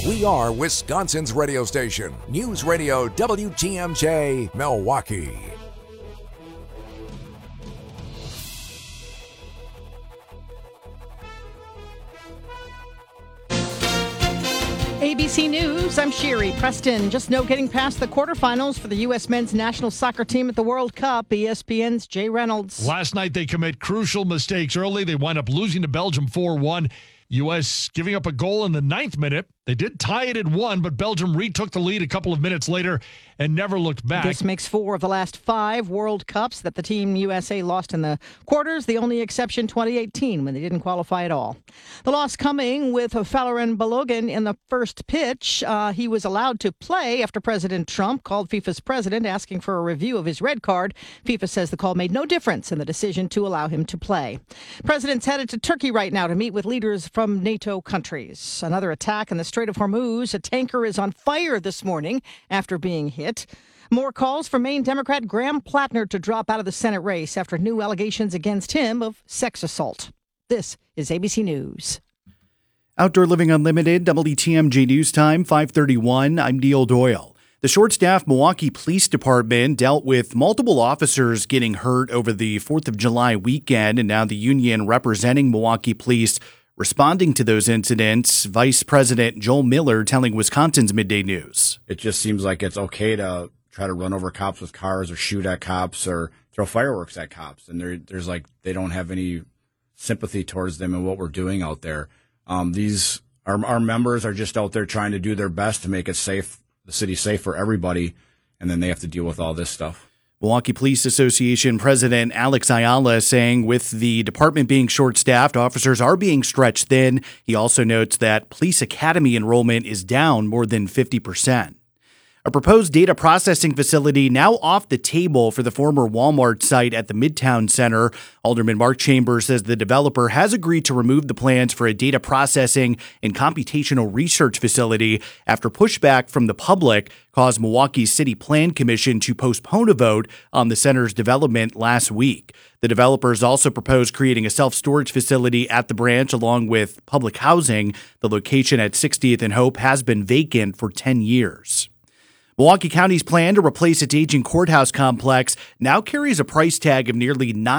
We are Wisconsin's radio station, News Radio WTMJ, Milwaukee. ABC News, I'm Sherry Preston. Just no getting past the quarterfinals for the U.S. men's national soccer team at the World Cup. ESPN's Jay Reynolds. Last night they commit crucial mistakes early. They wind up losing to Belgium 4-1. U.S. giving up a goal in the 9th minute. They did tie it at 1, but Belgium retook the lead a couple of minutes later and never looked back. This makes 4 of the last 5 World Cups that the Team USA lost in the quarters, the only exception 2018 when they didn't qualify at all. The loss coming with Folarin Balogun in the first pitch. He was allowed to play after President Trump called FIFA's president asking for a review of his red card. FIFA says the call made no difference in the decision to allow him to play. President's headed to Turkey right now to meet with leaders from NATO countries. Another attack in the Strait of Hormuz. A tanker is on fire this morning after being hit. More calls for Maine Democrat Graham Plattner to drop out of the Senate race after new allegations against him of sex assault. This is ABC News. Outdoor Living Unlimited, WTMJ News Time, 5:31. I'm Neil Doyle. The short-staffed Milwaukee Police Department dealt with multiple officers getting hurt over the 4th of July weekend, and now the union representing Milwaukee Police responding to those incidents. Vice President Joel Miller telling Wisconsin's Midday News. It just seems like it's okay to try to run over cops with cars or shoot at cops or throw fireworks at cops. And there's like, they don't have any sympathy towards them and what we're doing out there. Our members are just out there trying to do their best to make it safe, the city safe for everybody. And then they have to deal with all this stuff. Milwaukee Police Association President Alex Ayala saying with the department being short-staffed, officers are being stretched thin. He also notes that police academy enrollment is down more than 50%. A proposed data processing facility now off the table for the former Walmart site at the Midtown Center. Alderman Mark Chambers says the developer has agreed to remove the plans for a data processing and computational research facility after pushback from the public caused Milwaukee's City Plan Commission to postpone a vote on the center's development last week. The developers also proposed creating a self-storage facility at the branch along with public housing. The location at 60th and Hope has been vacant for 10 years. Milwaukee County's plan to replace its aging courthouse complex now carries a price tag of nearly $9